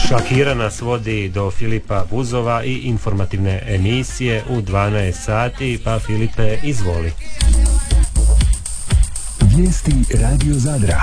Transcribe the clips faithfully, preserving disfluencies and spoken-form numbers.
Šakira nas vodi do Filipa Buzova i informativne emisije u dvanaest sati, pa Filipe, izvoli. Vijesti Radio Zadra.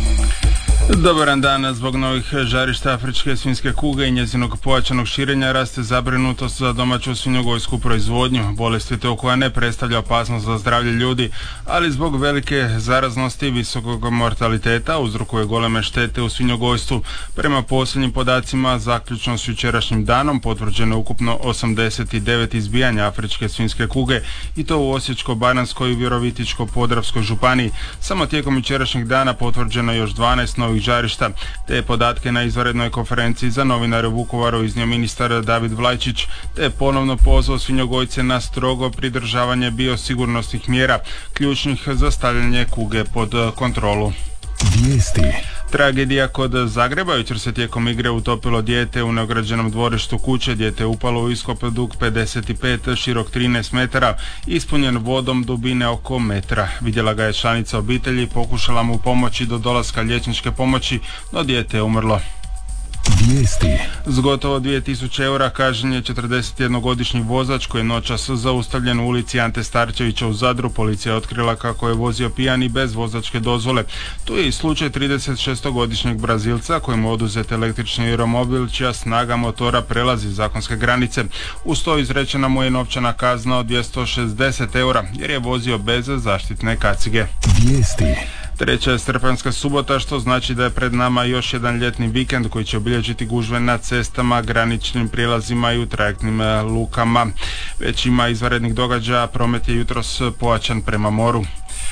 Dobaran dan. Zbog novih žarišta afričke svinjske kuge i njezinog pojačanog širenja raste zabrinutost za domaću svinjogojsku proizvodnju. Bolest je to koja ne predstavlja opasnost za zdravlje ljudi, ali zbog velike zaraznosti i visokog mortaliteta uzrokuje goleme štete u svinjogojstvu. Prema posljednjim podacima, zaključno s jučerašnjim danom, potvrđeno je ukupno osamdeset devet izbijanja afričke svinjske kuge, i to u Osječko-baranjskoj i Virovitičko-podravskoj županiji. Samo tijekom jučerašnjeg dana potvrđeno je još dvanaest novih žarišta. Te podatke na izvanrednoj konferenciji za novinare u Vukovaru iznio ministar David Vlajčić, te je ponovno pozvao svinjogojce na strogo pridržavanje biosigurnosnih mjera, ključnih za stavljanje kuge pod kontrolu. Vijesti. Tragedija kod Zagreba. Jučer se tijekom igre utopilo dijete u neograđenom dvorištu kuće. Dijete je upalo u iskop dug pedeset pet, širok trinaest metara, ispunjen vodom dubine oko metra. Vidjela ga je članica obitelji, pokušala mu pomoći do dolaska liječničke pomoći, no dijete je umrlo. Vijesti. S gotovo dvije tisuće eura kažnjen je četrdesetjednogodišnji vozač koji je noćas zaustavljen u ulici Ante Starčevića u Zadru. Policija je otkrila kako je vozio pijan i bez vozačke dozvole. Tu je i slučaj tridesetšestogodišnjeg Brazilca kojemu je oduzet električni aeromobil čija snaga motora prelazi zakonske granice. Uz to izrečena mu je novčana kazna od dvjesto šezdeset eura jer je vozio bez zaštitne kacige. Vijesti. Treća je srpanjska subota, što znači da je pred nama još jedan ljetni vikend koji će obilježiti gužve na cestama, graničnim prijelazima i u trajektnim lukama. Već ima izvanrednih događaja, promet je jutros pojačan prema moru.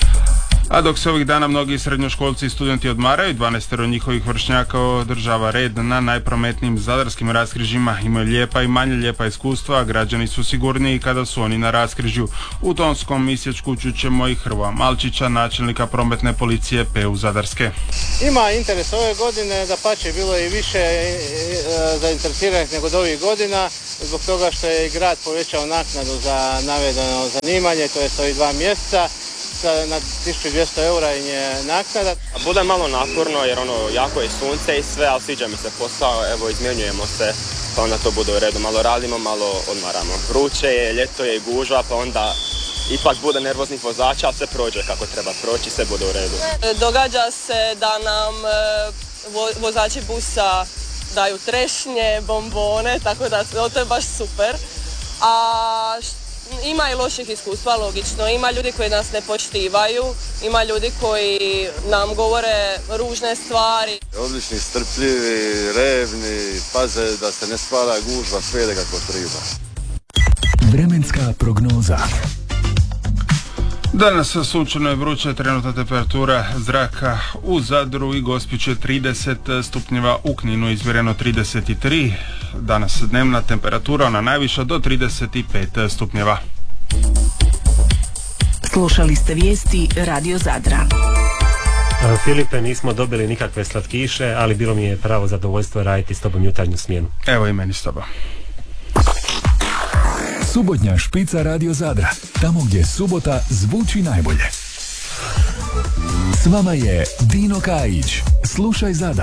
A dok se ovih dana mnogi srednjoškolci i studenti odmaraju, dvanaestero njihovih vršnjaka održava red na najprometnijim zadarskim raskrižjima. Imaju lijepa i manje lijepa iskustva, a građani su sigurniji kada su oni na raskrižju. U tonskom isječku čućemo i Hrvoja Malčića, načelnika prometne policije P U Zadarske. Ima interes ove godine, dapače bilo je i više e, e, zainteresiranih nego od ovih godina, zbog toga što je grad povećao naknadu za navedeno zanimanje, to je sto dva mjeseca. Na tisuću dvjesto eura im je naknada. Bude malo naporno jer ono jako je sunce i sve, ali sviđa mi se posao, evo izmjenjujemo se, pa onda to bude u redu. Malo radimo, malo odmaramo. Vruće je, ljeto je i gužva, pa onda ipak bude nervoznih vozača, ali sve prođe kako treba proći, sve bude u redu. Događa se da nam vo, vozači busa daju trešnje, bombone, tako da to je baš super. A ima i loših iskustva, logično. Ima ljudi koji nas ne poštivaju, ima ljudi koji nam govore ružne stvari. Odlični, strpljivi, revni, paze da se ne stvara gužva, sve ide kako treba. Vremenska prognoza. Danas sunčano je vruće, trenutna temperatura zraka u Zadru i Gospiću je trideset stupnjeva, u Kninu izmjereno trideset tri, danas dnevna temperatura, ona najviša do trideset pet stupnjeva. Slušali ste vijesti Radio Zadra. Filipe, nismo dobili nikakve slatkiše, ali bilo mi je pravo zadovoljstvo raditi s tobom jutarnju smjenu. Evo i meni s tobom. Subotnja špica Radio Zadra, tamo gdje subota zvuči najbolje. S vama je Dino Kajić. Slušaj Zadar.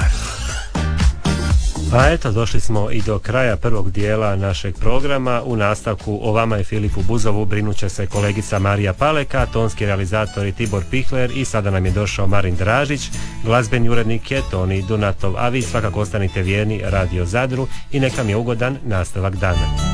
A eto, došli smo i do kraja prvog dijela našeg programa. U nastavku o vama i Filipu Buzovu brinuće se kolegica Marija Paleka, tonski realizator Tibor Pihler i sada nam je došao Marin Dražić, glazbeni urednik je Toni Dunatov, a vi svakako ostanite vjerni Radio Zadru i neka mi je ugodan nastavak dana.